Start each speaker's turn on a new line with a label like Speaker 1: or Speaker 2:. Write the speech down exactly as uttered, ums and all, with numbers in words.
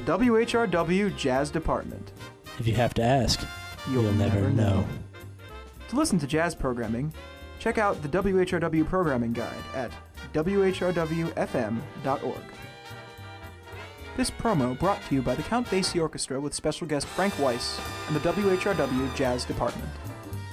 Speaker 1: W H R W Jazz Department.
Speaker 2: If you have to ask,
Speaker 1: You'll,
Speaker 2: you'll, never,
Speaker 1: never
Speaker 2: know.
Speaker 1: know. To listen to jazz programming, check out the W H R W Programming Guide at w h r w f m dot org. This promo brought to you by the Count Basie Orchestra with special guest Frank Weiss and the W H R W Jazz Department.